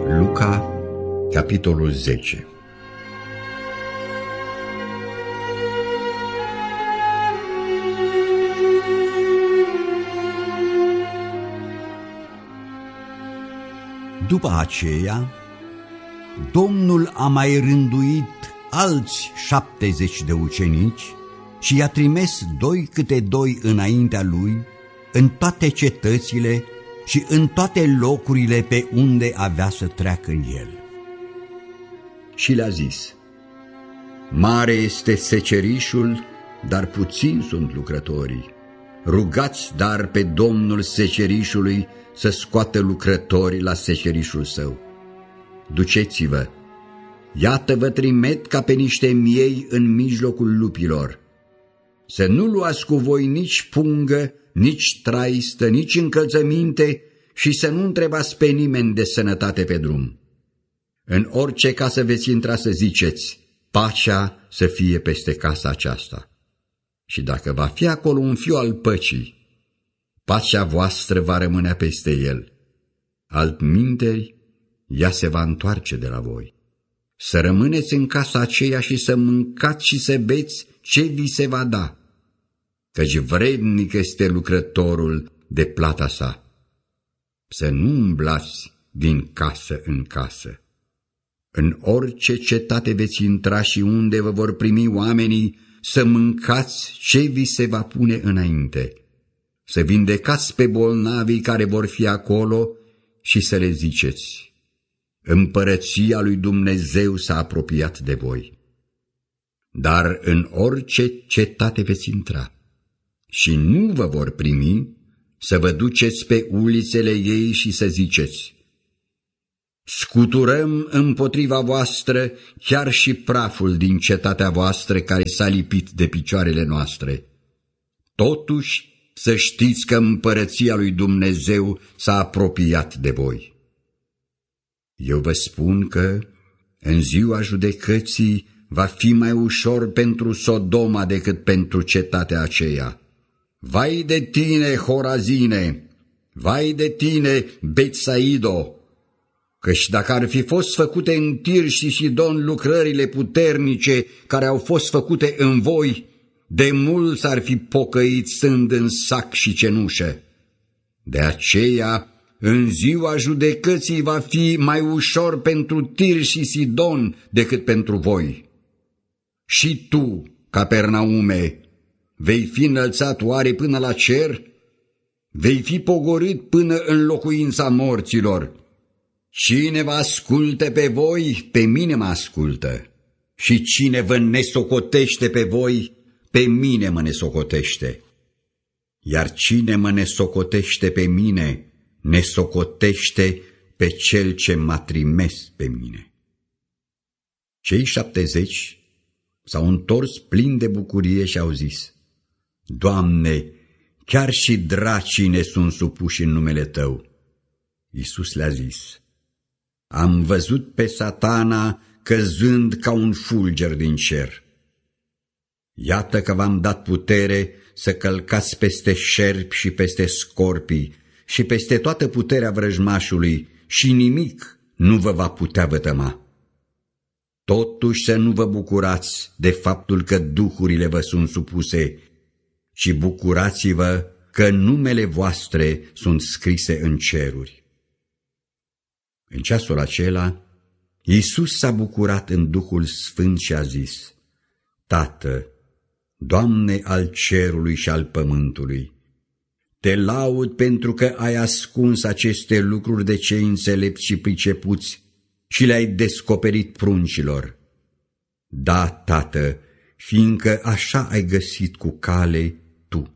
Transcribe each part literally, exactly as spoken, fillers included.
Luca, capitolul zece. După aceea, Domnul a mai rânduit alți șaptezeci de ucenici și i-a trimis doi câte doi înaintea lui în toate cetățile și în toate locurile pe unde avea să treacă el. Și le-a zis: mare este secerișul, dar puțini sunt lucrătorii. Rugați dar pe Domnul secerișului să scoată lucrătorii la secerișul său. Duceți-vă, iată vă trimet ca pe niște miei în mijlocul lupilor. Să nu luați cu voi nici pungă, nici traistă, nici încălțăminte și să nu întrebați pe nimeni de sănătate pe drum. În orice casă veți intra să ziceți: pacea să fie peste casa aceasta. Și dacă va fi acolo un fiu al păcii, pacea voastră va rămâne peste el. Altminteri, ea se va întoarce de la voi. Să rămâneți în casa aceea și să mâncați și să beți ce vi se va da, căci vrednic este lucrătorul de plata sa. Să nu umblați din casă în casă. În orice cetate veți intra și unde vă vor primi oamenii, să mâncați ce vi se va pune înainte. Să vindecați pe bolnavii care vor fi acolo și să le ziceți: împărăția lui Dumnezeu s-a apropiat de voi. Dar în orice cetate veți intra și nu vă vor primi, să vă duceți pe ulițele ei și să ziceți: scuturăm împotriva voastră chiar și praful din cetatea voastră care s-a lipit de picioarele noastre. Totuși să știți că împărăția lui Dumnezeu s-a apropiat de voi. Eu vă spun că în ziua judecății va fi mai ușor pentru Sodoma decât pentru cetatea aceea. Vai de tine, Horazine! Vai de tine, Betsaido! Căci dacă ar fi fost făcute în Tir și Sidon lucrările puternice care au fost făcute în voi, de mult s-ar fi pocăit stând în sac și cenușă. De aceea, în ziua judecății va fi mai ușor pentru Tir și Sidon decât pentru voi. Și tu, Capernaume, vei fi înălțat oare până la cer? Vei fi pogorât până în locuința morților. Cine vă ascultă pe voi, pe mine mă ascultă. Și cine vă nesocotește pe voi, pe mine mă nesocotește. Iar cine mă nesocotește pe mine, nesocotește pe cel ce m-a trimis pe mine. Cei șaptezeci s-au întors plini de bucurie și au zis: Doamne, chiar și dracii ne sunt supuși în numele Tău. Iisus le-a zis: am văzut pe Satana căzând ca un fulger din cer. Iată că v-am dat putere să călcați peste șerpi și peste scorpii și peste toată puterea vrăjmașului și nimic nu vă va putea vătăma. Totuși să nu vă bucurați de faptul că duhurile vă sunt supuse, ci bucurați-vă că numele voastre sunt scrise în ceruri. În ceasul acela, Iisus s-a bucurat în Duhul Sfânt și a zis: Tată, Doamne al cerului și al pământului, te laud pentru că ai ascuns aceste lucruri de cei înțelepți și pricepuți și le-ai descoperit pruncilor. Da, Tată, fiindcă așa ai găsit cu cale Tu.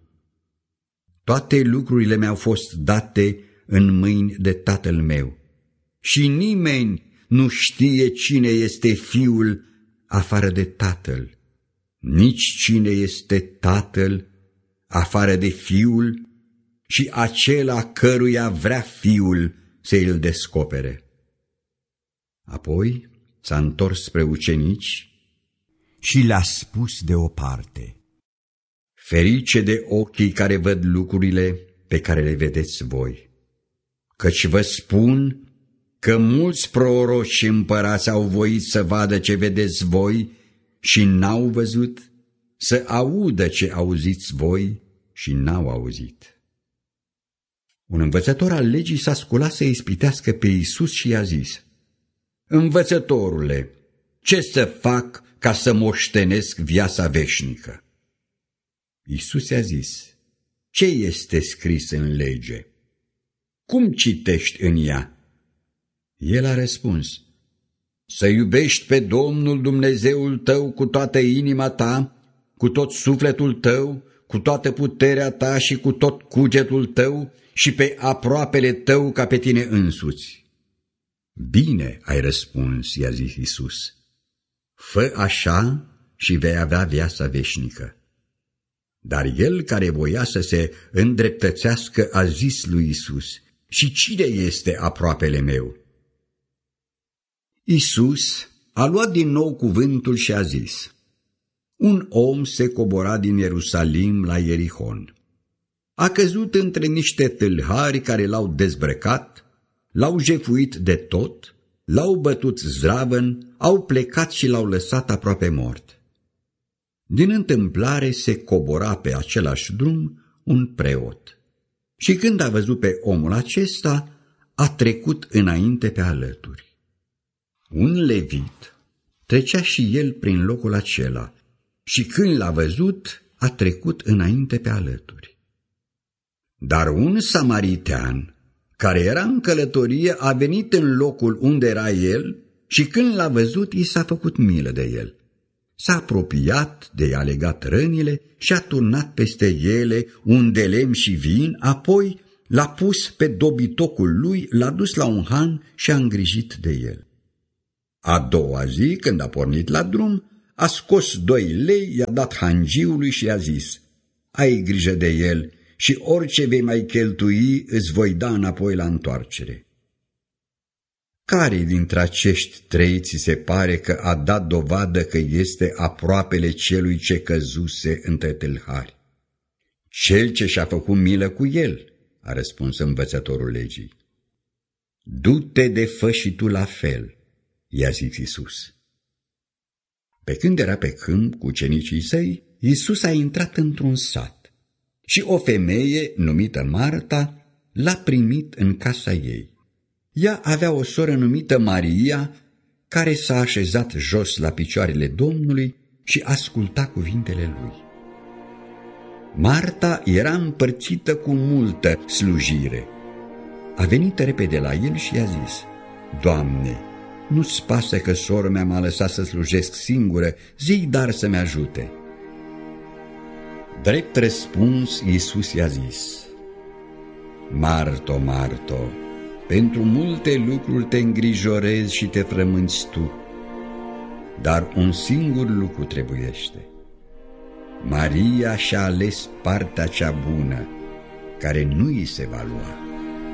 Toate lucrurile mi-au fost date în mâini de Tatăl meu și nimeni nu știe cine este Fiul afară de Tatăl, nici cine este Tatăl afară de Fiul și acela căruia vrea Fiul să îl descopere. Apoi s-a întors spre ucenici și le-a spus deoparte: Ferice de ochii care văd lucrurile pe care le vedeți voi, căci vă spun că mulți proroci și împărați au voit să vadă ce vedeți voi și n-au văzut, să audă ce auziți voi și n-au auzit. Un învățător al legii s-a sculat să ispitească pe Iisus și i-a zis: Învățătorule, ce să fac ca să moștenesc viața veșnică? Iisus i-a zis: ce este scris în lege? Cum citești în ea? El a răspuns: să iubești pe Domnul Dumnezeul tău cu toată inima ta, cu tot sufletul tău, cu toată puterea ta și cu tot cugetul tău și pe aproapele tău ca pe tine însuți. Bine ai răspuns, i-a zis Iisus. Fă așa și vei avea viața veșnică. Dar el care voia să se îndreptățească a zis lui Iisus: și cine este aproapele meu? Iisus a luat din nou cuvântul și a zis: un om se cobora din Ierusalim la Ierihon. A căzut între niște tâlhari care l-au dezbrăcat, l-au jefuit de tot, l-au bătut zdravăn, au plecat și l-au lăsat aproape mort. Din întâmplare se cobora pe același drum un preot și când a văzut pe omul acesta, a trecut înainte pe alături. Un levit trecea și el prin locul acela și când l-a văzut, a trecut înainte pe alături. Dar un samaritean, care era în călătorie, a venit în locul unde era el și când l-a văzut, i s-a făcut milă de el. S-a apropiat de i-a legat rănile și a turnat peste ele un de lemn și vin, apoi l-a pus pe dobitocul lui, l-a dus la un han și a îngrijit de el. A doua zi, când a pornit la drum, a scos doi lei, i-a dat hangiului și i-a zis: ai grijă de el și orice vei mai cheltui îți voi da înapoi la întoarcere. Care dintre acești trei ți se pare că a dat dovadă că este aproapele celui ce căzuse între tâlhari? Cel ce și-a făcut milă cu el, a răspuns învățătorul legii. Du-te de fă și tu la fel, i-a zis Iisus. Pe când era pe câmp cu ucenicii săi, Iisus a intrat într-un sat și o femeie numită Marta l-a primit în casa ei. Ea avea o soră numită Maria, care s-a așezat jos la picioarele Domnului și asculta cuvintele lui. Marta era împărțită cu multă slujire. A venit repede la el și i-a zis: Doamne, nu-ți pasă că sora mea m-a lăsat să slujesc singură? Zi-i dar să-mi ajute. Drept răspuns, Iisus i-a zis: Marto, Marto, pentru multe lucruri te îngrijorezi și te frămânți tu, dar un singur lucru trebuiește. Maria și-a ales partea cea bună, care nu îi se va lua.